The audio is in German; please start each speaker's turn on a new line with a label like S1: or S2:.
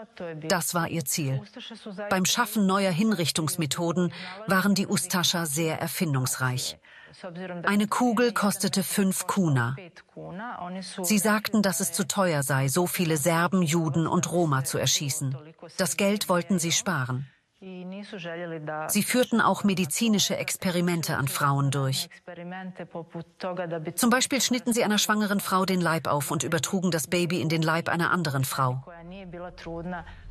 S1: Das war ihr Ziel. Beim Schaffen neuer Hinrichtungsmethoden waren die Ustascha sehr erfindungsreich. Eine Kugel kostete 5 Kuna. Sie sagten, dass es zu teuer sei, so viele Serben, Juden und Roma zu erschießen. Das Geld wollten sie sparen. Sie führten auch medizinische Experimente an Frauen durch. Zum Beispiel schnitten sie einer schwangeren Frau den Leib auf und übertrugen das Baby in den Leib einer anderen Frau.